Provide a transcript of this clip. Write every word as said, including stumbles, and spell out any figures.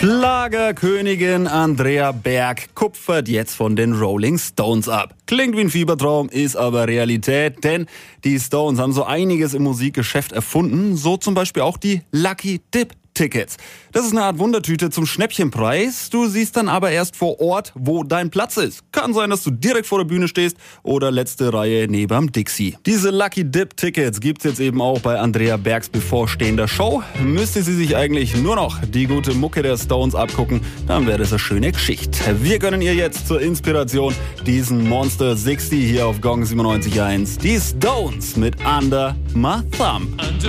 Schlagerkönigin Andrea Berg kupfert jetzt von den Rolling Stones ab. Klingt wie ein Fiebertraum, ist aber Realität, denn die Stones haben so einiges im Musikgeschäft erfunden, so zum Beispiel auch die Lucky Dip Tickets. Das ist eine Art Wundertüte zum Schnäppchenpreis. Du siehst dann aber erst vor Ort, wo dein Platz ist. Kann sein, dass du direkt vor der Bühne stehst oder letzte Reihe neben am Dixie. Diese Lucky Dip Tickets gibt's jetzt eben auch bei Andrea Bergs bevorstehender Show. Müsste sie sich eigentlich nur noch die gute Mucke der Stones abgucken, dann wäre das eine schöne Geschichte. Wir gönnen ihr jetzt zur Inspiration diesen Monster sechzig hier auf Gong siebenundneunzig Komma eins. Die Stones mit Under My Thumb. Under